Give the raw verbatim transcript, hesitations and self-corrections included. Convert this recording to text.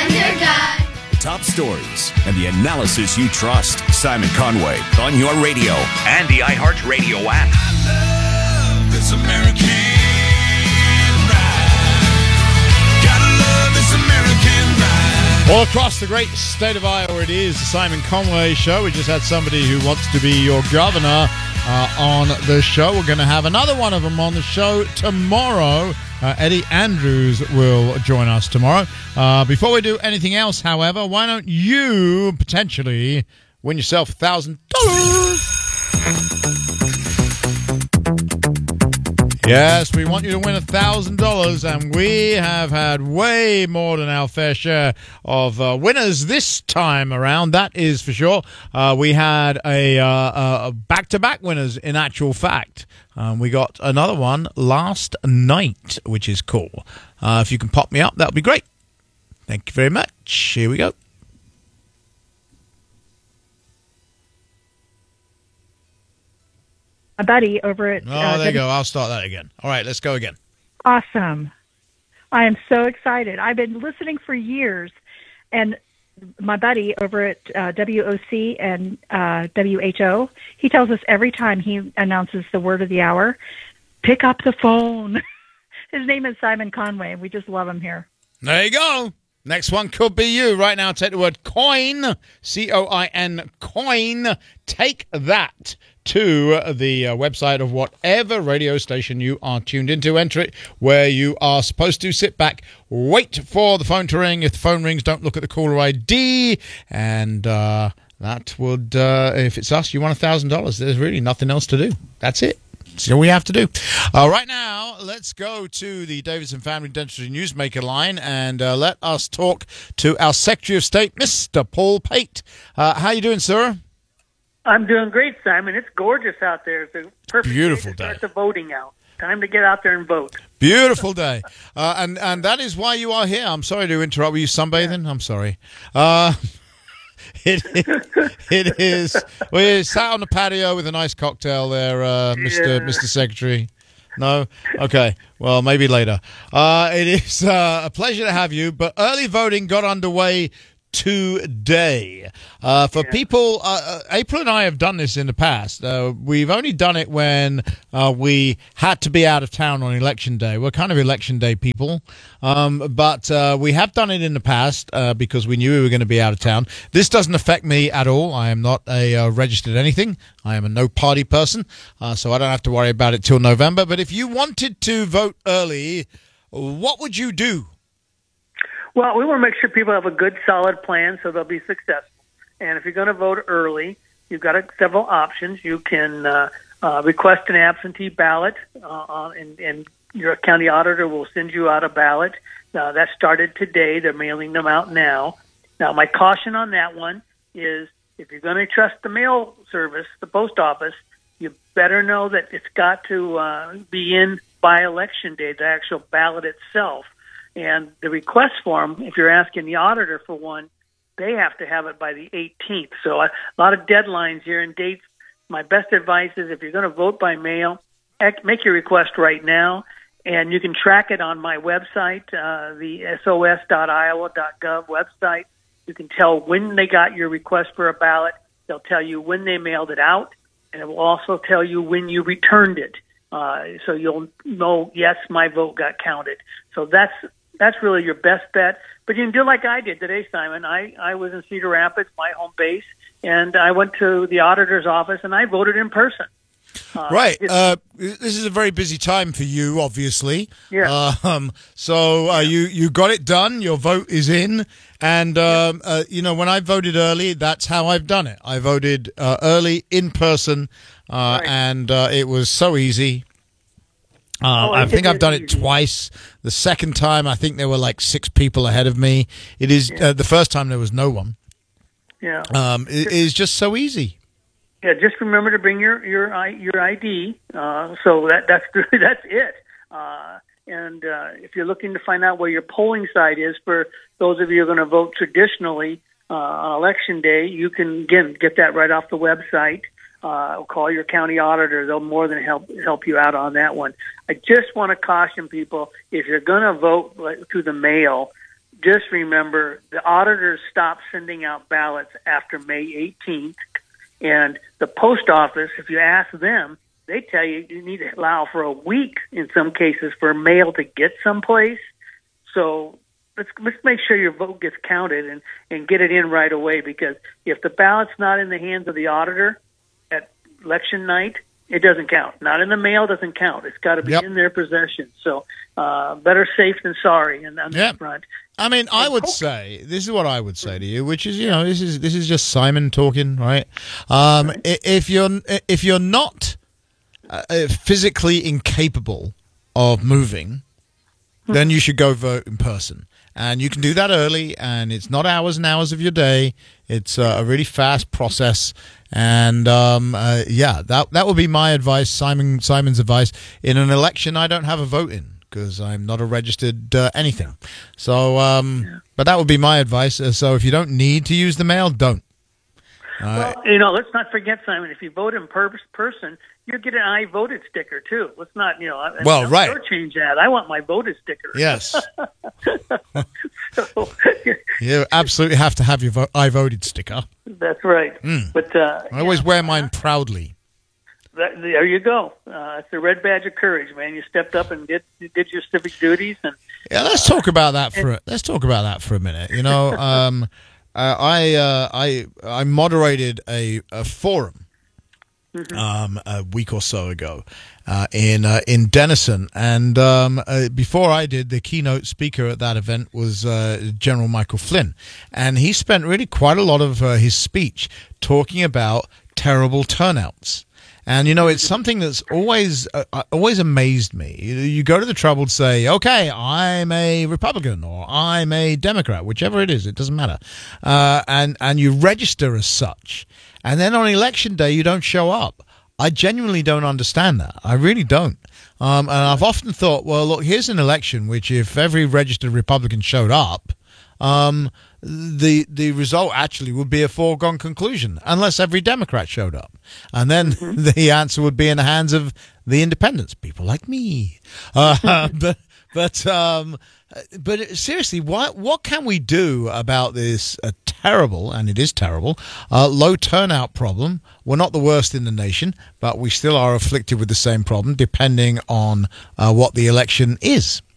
I'm your guy. Top stories and the analysis you trust. Simon Conway on your radio and the iHeartRadio app. I love this American ride. Gotta love this American ride. All across the great state of Iowa, it is the Simon Conway Show. We just had somebody who wants to be your governor uh, on the show. We're going to have another one of them on the show tomorrow. Uh, Eddie Andrews will join us tomorrow. Uh, before we do anything else, however, why don't you potentially win yourself a thousand dollars? Yes, we want you to win a thousand dollars, and we have had way more than our fair share of uh, winners this time around. That is for sure. Uh, we had a uh, uh, back-to-back winners. In actual fact, um, we got another one last night, which is cool. Uh, if you can pop me up, that would be great. Thank you very much. Here we go. A buddy over at... Oh, uh, there you go. I'll start that again. All right, let's go again. Awesome. I am so excited. I've been listening for years, and my buddy over at uh, W O C and uh, W H O, he tells us every time he announces the word of the hour, pick up the phone. His name is Simon Conway, and we just love him here. There you go. Next one could be you. Right now, take the word coin, C O I N, coin. Take that to the uh, website of whatever radio station you are tuned into. Enter it where you are supposed to. Sit back, wait for the phone to ring. If the phone rings, don't look at the caller I D. And uh, that would, uh, if it's us, you want one thousand dollars. There's really nothing else to do. That's it. That's all we have to do. Uh, right now, let's go to the Davidson Family Dentistry Newsmaker line and uh, let us talk to our Secretary of State, Mister Paul Pate. Uh, how you doing, sir? I'm doing great, Simon. It's gorgeous out there. It's a perfect Beautiful day to day. start the voting out. Time to get out there and vote. Beautiful day. Uh, and, and that is why you are here. I'm sorry to interrupt. Were you sunbathing? I'm sorry. Uh, it, it is. We sat on the patio with a nice cocktail there, uh, Mister Yeah. Mister Secretary. No? Okay. Well, maybe later. Uh, it is uh, a pleasure to have you, but early voting got underway today. Uh, for Yeah. people, uh, uh, April and I have done this in the past. Uh, we've only done it when uh, we had to be out of town on election day. We're kind of election day people. Um, but uh, we have done it in the past uh, because we knew we were going to be out of town. This doesn't affect me at all. I am not a uh, registered anything. I am a no-party person, uh, so I don't have to worry about it till November. But if you wanted to vote early, what would you do? Well, we want to make sure people have a good, solid plan so they'll be successful. And if you're going to vote early, you've got a, several options. You can uh, uh, request an absentee ballot, uh, and, and your county auditor will send you out a ballot. Uh, that started today. They're mailing them out now. Now, my caution on that one is if you're going to trust the mail service, the post office, you better know that it's got to uh, be in by election day, the actual ballot itself. And the request form, if you're asking the auditor for one, they have to have it by the eighteenth. So a lot of deadlines here and dates. My best advice is if you're going to vote by mail, make your request right now. And you can track it on my website, uh, the S O S dot iowa dot gov website. You can tell when they got your request for a ballot. They'll tell you when they mailed it out, and it will also tell you when you returned it. Uh, so you'll know, yes, my vote got counted. So that's that's really your best bet. But you can do like I did today, Simon. I, I was in Cedar Rapids, my home base, and I went to the auditor's office, and I voted in person. Uh, Right. Uh, this is a very busy time for you, obviously. Yeah. Um, so uh, you, you got it done. Your vote is in. And, um, uh, you know, when I voted early, that's how I've done it. I voted uh, early, in person, uh, Right. and uh, it was so easy. Uh, Oh, I it think is I've done it easy. twice. The second time, I think there were like six people ahead of me. It is uh, the first time there was no one. Yeah. Um, it is just so easy. Yeah, just remember to bring your your I- your I D. Uh, so that that's that's it. Uh, and uh, if you're looking to find out where your polling site is for those of you who are going to vote traditionally uh, on election day, you can again get that right off the website. Uh, call your county auditor; they'll more than help help you out on that one. I just want to caution people: if you're going to vote like, through the mail, just remember the auditors stopped sending out ballots after May eighteenth, and the post office, if you ask them, they tell you you need to allow for a week in some cases for mail to get someplace. So let's let's make sure your vote gets counted and, and get it in right away, because if the ballot's not in the hands of the auditor at election night, it doesn't count. Not in the mail doesn't count. It's got to be Yep. in their possession. So uh, better safe than sorry and on Yep. that front. I mean, I would say this is what I would say to you, which is, you know, this is this is just Simon talking, right? Um, i- if you're if you're not uh, physically incapable of moving, then you should go vote in person, and you can do that early. And it's not hours and hours of your day; it's uh, a really fast process. And um, uh, yeah, that that would be my advice, Simon Simon's advice. In an election, I don't have a vote in, because I'm not a registered uh, anything. So, um, yeah. but that would be my advice. Uh, so if you don't need to use the mail, don't. Uh, Well, you know, let's not forget, Simon, if you vote in per- person, you get an I voted sticker, too. Let's not, you know, I, Well, I'm right. sure change that. I want my voted sticker. yes, So, you absolutely have to have your vo- I voted sticker. that's right. Mm. But uh, I always yeah, wear mine proudly. that, there you go. Uh, it's a red badge of courage, man. You stepped up and did did your civic duties. And Yeah, let's talk about that for a, let's talk about that for a minute. You know, um, uh, I uh, I I moderated a, a forum um, a week or so ago uh, in uh, in Denison, and um, uh, before I did, the keynote speaker at that event was uh, General Michael Flynn, and he spent really quite a lot of uh, his speech talking about terrible turnouts. And, you know, it's something that's always uh, always amazed me. You, you go to the trouble to say, okay, I'm a Republican or I'm a Democrat, whichever it is, it doesn't matter. Uh, and, and you register as such. And then on election day, you don't show up. I genuinely don't understand that. I really don't. Um, and I've often thought, well, look, here's an election which if every registered Republican showed up, um, the the result actually would be a foregone conclusion unless every Democrat showed up. And then mm-hmm. the answer would be in the hands of the independents, people like me. Uh, but but um, but seriously, what, what can we do about this uh, terrible, and it is terrible, uh, low turnout problem? We're not the worst in the nation, but we still are afflicted with the same problem depending on uh, what the election is.